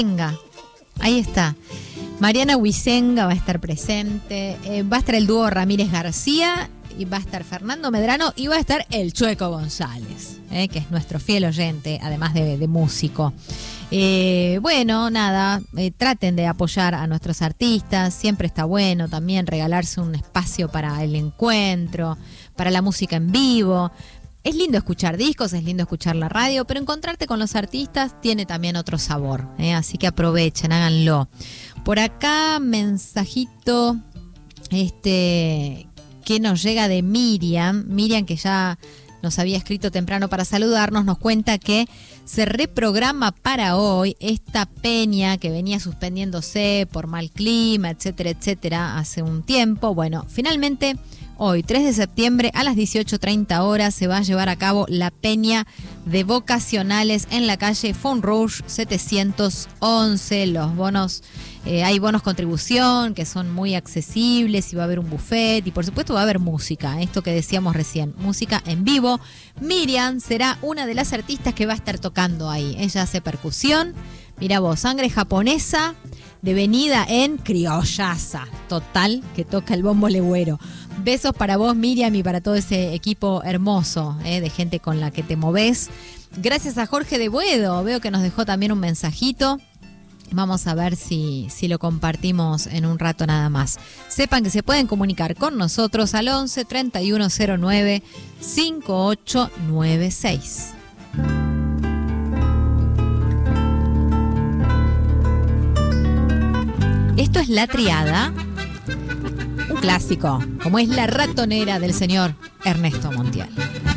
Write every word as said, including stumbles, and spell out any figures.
Venga, ahí está. Mariana Huizenga va a estar presente, eh, va a estar el dúo Ramírez García, y va a estar Fernando Medrano y va a estar el Chueco González, eh, que es nuestro fiel oyente, además de, de músico. Eh, bueno, nada, eh, traten de apoyar a nuestros artistas, siempre está bueno también regalarse un espacio para el encuentro, para la música en vivo. Es lindo escuchar discos, es lindo escuchar la radio, pero encontrarte con los artistas tiene también otro sabor, eh, así que aprovechen, háganlo. Por acá, mensajito este que nos llega de Miriam, Miriam que ya nos había escrito temprano para saludarnos, nos cuenta que se reprograma para hoy esta peña que venía suspendiéndose por mal clima, etcétera, etcétera, hace un tiempo. Bueno, finalmente hoy, tres de septiembre, a las dieciocho treinta horas, se va a llevar a cabo la peña de vocacionales en la calle Font Rouge setecientos once. Los bonos, eh, hay bonos contribución que son muy accesibles y va a haber un buffet y por supuesto va a haber música, esto que decíamos recién, música en vivo. Miriam será una de las artistas que va a estar tocando ahí. Ella hace percusión, mira vos, sangre japonesa, devenida en criollaza total, que toca el bombo legüero. Besos para vos, Miriam, y para todo ese equipo hermoso, eh, de gente con la que te movés. Gracias a Jorge de Buedo, veo que nos dejó también un mensajito. Vamos a ver si, si lo compartimos en un rato nada más. Sepan que se pueden comunicar con nosotros al once treinta y uno cero nueve cincuenta y ocho noventa y seis. Esto es La Triada, un clásico, como es La Ratonera del señor Ernesto Montiel.